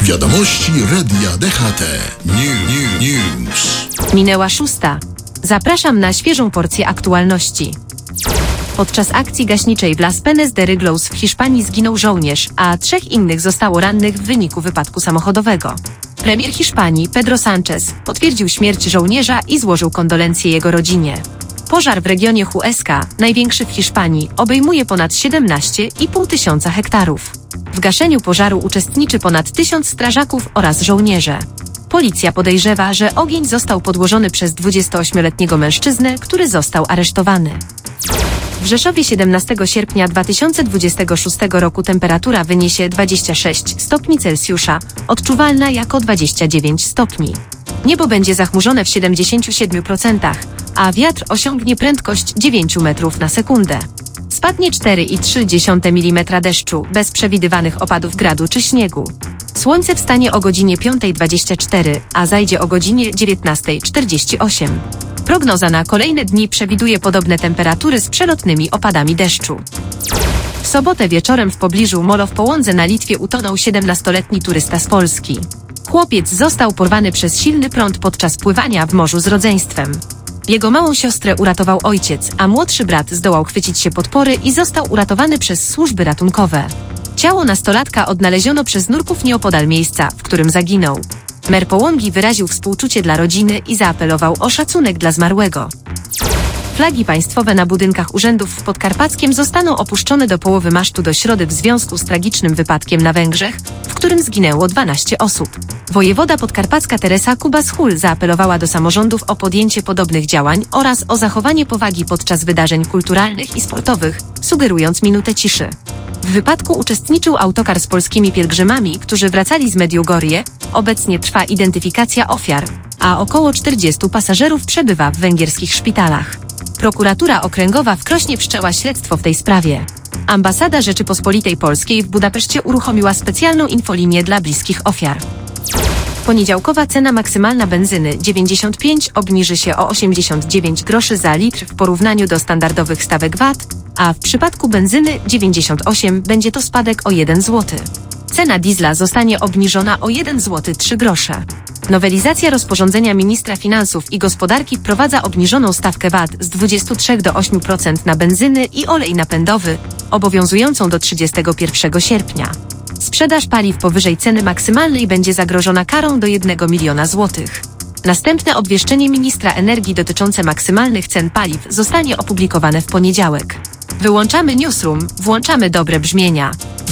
Wiadomości Radia DHT. News. Minęła 6. Zapraszam na świeżą porcję aktualności. Podczas akcji gaśniczej w Las Penes de Riglos w Hiszpanii zginął żołnierz, a 3 innych zostało rannych w wyniku wypadku samochodowego. Premier Hiszpanii Pedro Sánchez potwierdził śmierć żołnierza i złożył kondolencje jego rodzinie. Pożar w regionie Huesca, największy w Hiszpanii, obejmuje ponad 17,5 tysiąca hektarów. W gaszeniu pożaru uczestniczy ponad 1000 strażaków oraz żołnierze. Policja podejrzewa, że ogień został podłożony przez 28-letniego mężczyznę, który został aresztowany. W Rzeszowie 17 sierpnia 2026 roku temperatura wyniesie 26 stopni Celsjusza, odczuwalna jako 29 stopni. Niebo będzie zachmurzone w 77%, a wiatr osiągnie prędkość 9 metrów na sekundę. Spadnie 4,3 mm deszczu, bez przewidywanych opadów gradu czy śniegu. Słońce wstanie o godzinie 5:24, a zajdzie o godzinie 19:48. Prognoza na kolejne dni przewiduje podobne temperatury z przelotnymi opadami deszczu. W sobotę wieczorem w pobliżu Molo w Połądze na Litwie utonął 17-letni turysta z Polski. Chłopiec został porwany przez silny prąd podczas pływania w morzu z rodzeństwem. Jego małą siostrę uratował ojciec, a młodszy brat zdołał chwycić się podpory i został uratowany przez służby ratunkowe. Ciało nastolatka odnaleziono przez nurków nieopodal miejsca, w którym zaginął. Mer Połągi wyraził współczucie dla rodziny i zaapelował o szacunek dla zmarłego. Flagi państwowe na budynkach urzędów w Podkarpackiem zostaną opuszczone do połowy masztu do środy w związku z tragicznym wypadkiem na Węgrzech, w którym zginęło 12 osób. Wojewoda podkarpacka Teresa Kubas-Hul zaapelowała do samorządów o podjęcie podobnych działań oraz o zachowanie powagi podczas wydarzeń kulturalnych i sportowych, sugerując minutę ciszy. W wypadku uczestniczył autokar z polskimi pielgrzymami, którzy wracali z Mediugorje. Obecnie trwa identyfikacja ofiar, a około 40 pasażerów przebywa w węgierskich szpitalach. Prokuratura Okręgowa w Krośnie wszczęła śledztwo w tej sprawie. Ambasada Rzeczypospolitej Polskiej w Budapeszcie uruchomiła specjalną infolinię dla bliskich ofiar. Poniedziałkowa cena maksymalna benzyny 95 obniży się o 89 groszy za litr w porównaniu do standardowych stawek VAT, a w przypadku benzyny 98 będzie to spadek o 1 zł. Cena diesla zostanie obniżona o 1 zł 3 grosze. Nowelizacja rozporządzenia ministra finansów i gospodarki wprowadza obniżoną stawkę VAT z 23 do 8% na benzyny i olej napędowy, obowiązującą do 31 sierpnia. Sprzedaż paliw powyżej ceny maksymalnej będzie zagrożona karą do 1 miliona złotych. Następne obwieszczenie ministra energii dotyczące maksymalnych cen paliw zostanie opublikowane w poniedziałek. Wyłączamy newsroom, włączamy dobre brzmienia.